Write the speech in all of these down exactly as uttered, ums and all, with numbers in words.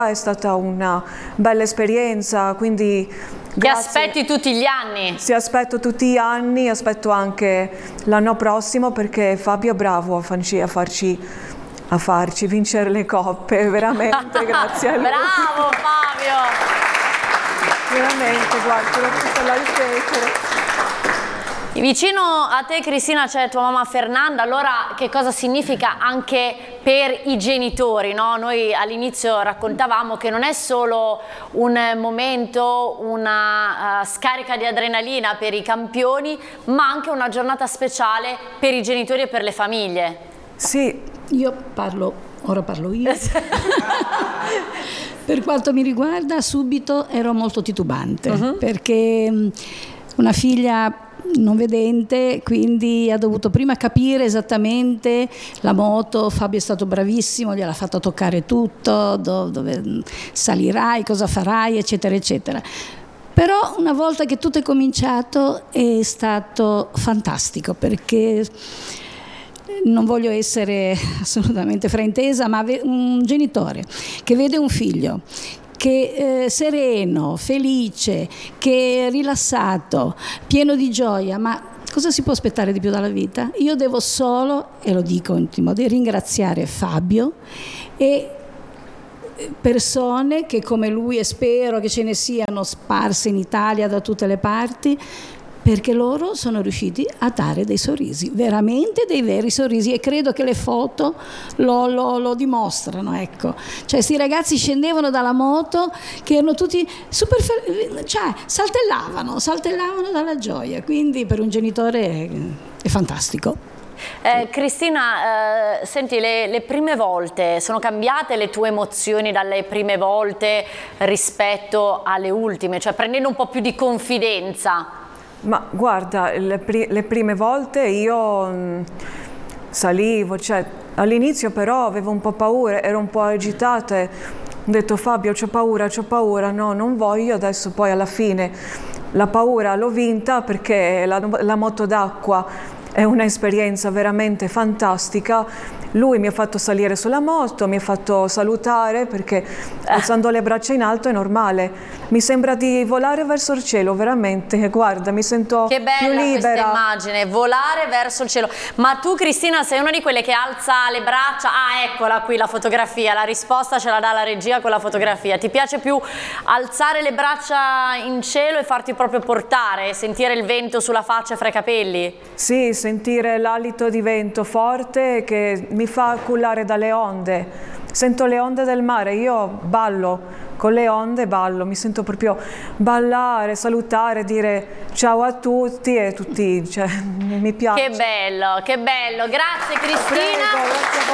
È stata una bella esperienza, quindi Ti grazie. aspetti tutti gli anni? Sì, aspetto tutti gli anni, aspetto anche l'anno prossimo perché Fabio è bravo a farci, a farci, a farci vincere le coppe, veramente, grazie a lui. Bravo Fabio! Veramente, guarda, te l'ho tutta la riflettere. Vicino a te Cristina c'è tua mamma Fernanda, allora che cosa significa anche per i genitori, no? Noi all'inizio raccontavamo che non è solo un momento, una uh, scarica di adrenalina per i campioni, ma anche una giornata speciale per i genitori e per le famiglie. Sì. Io parlo, ora parlo io. Per quanto mi riguarda, subito ero molto titubante, uh-huh. perché una figlia non vedente, quindi ha dovuto prima capire esattamente la moto. Fabio è stato bravissimo, gliel'ha fatta toccare tutto, do, dove salirai, cosa farai, eccetera eccetera. Però una volta che tutto è cominciato è stato fantastico, perché non voglio essere assolutamente fraintesa, ma un genitore che vede un figlio che è sereno, felice, che è rilassato, pieno di gioia, ma cosa si può aspettare di più dalla vita? Io devo solo, e lo dico in tutti i modi, ringraziare Fabio e persone che come lui, e spero che ce ne siano sparse in Italia da tutte le parti, perché loro sono riusciti a dare dei sorrisi, veramente dei veri sorrisi, e credo che le foto lo, lo, lo dimostrano, ecco. Cioè, questi ragazzi scendevano dalla moto che erano tutti super, cioè saltellavano, saltellavano dalla gioia, quindi per un genitore è, è fantastico. Eh, Cristina, eh, senti, le, le prime volte, sono cambiate le tue emozioni dalle prime volte rispetto alle ultime, cioè prendendo un po' più di confidenza? Ma guarda, le, pri le prime volte io mh, salivo, cioè all'inizio però avevo un po' paura, ero un po' agitata, ho detto Fabio c'ho paura, c'ho paura, no non voglio, adesso poi alla fine la paura l'ho vinta perché la, la moto d'acqua è un'esperienza veramente fantastica. Lui mi ha fatto salire sulla moto, mi ha fatto salutare perché alzando le braccia in alto è normale. Mi sembra di volare verso il cielo, veramente. Guarda, mi sento più libera. Che bella questa immagine, volare verso il cielo. Ma tu Cristina sei una di quelle che alza le braccia? Ah, eccola qui la fotografia, la risposta ce la dà la regia con la fotografia. Ti piace più alzare le braccia in cielo e farti proprio portare, sentire il vento sulla faccia e fra i capelli? Sì, sentire l'alito di vento forte che mi fa cullare dalle onde. Sento le onde del mare, io ballo con le onde, ballo, mi sento proprio ballare, salutare, dire ciao a tutti e tutti, cioè, mi piace. Che bello, che bello, grazie Cristina. Prego, grazie a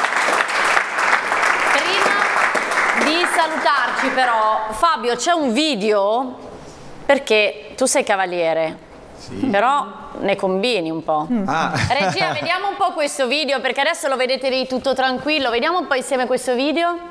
voi. Prima di salutarci però, Fabio, c'è un video, perché tu sei cavaliere. Sì. Però ne combini un po'. Mm. Ah. Regia, vediamo un po' questo video, perché adesso lo vedete di tutto tranquillo. Vediamo un po' insieme questo video.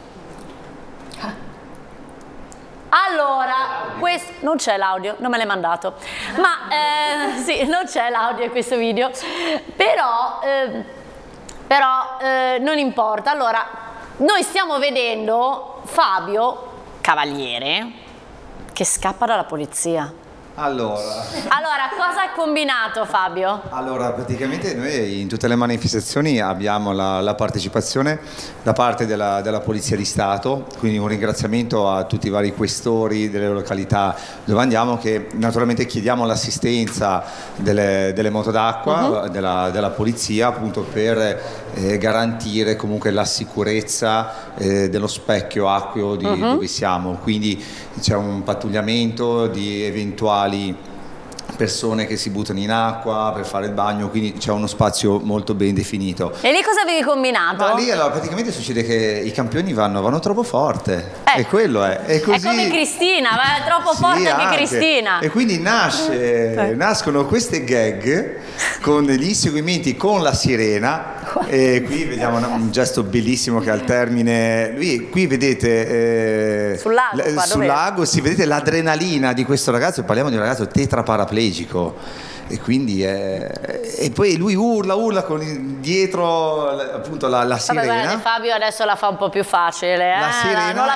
Allora, questo, non c'è l'audio, non me l'hai mandato. Ma eh, sì, non c'è l'audio in questo video. Però, eh, però eh, non importa. Allora, noi stiamo vedendo Fabio, cavaliere, che scappa dalla polizia. Allora. allora, cosa ha combinato Fabio? Allora, praticamente noi in tutte le manifestazioni abbiamo la, la partecipazione da parte della, della Polizia di Stato, quindi un ringraziamento a tutti i vari questori delle località dove andiamo, che naturalmente chiediamo l'assistenza delle, delle moto d'acqua, uh-huh. della, della Polizia, appunto per eh, garantire comunque la sicurezza eh, dello specchio acqueo di uh-huh. dove siamo, quindi c'è un pattugliamento di eventuali persone che si buttano in acqua per fare il bagno, quindi c'è uno spazio molto ben definito. E lì cosa avevi combinato? Ma lì allora praticamente succede che i campioni vanno, vanno troppo forte, eh, e quello è. È, così... è come Cristina, va troppo sì, forte anche, anche Cristina. E quindi nasce, eh. nascono queste gag con gli inseguimenti con la sirena. E qui vediamo un gesto bellissimo che al termine, lui, qui vedete eh, sul lago, qua, sul lago si vedete l'adrenalina di questo ragazzo, parliamo di un ragazzo tetraparaplegico e quindi è... e poi lui urla urla con dietro appunto la, la sirena. Vabbè, guarda, Fabio adesso la fa un po' più facile, eh? La sirena. Non la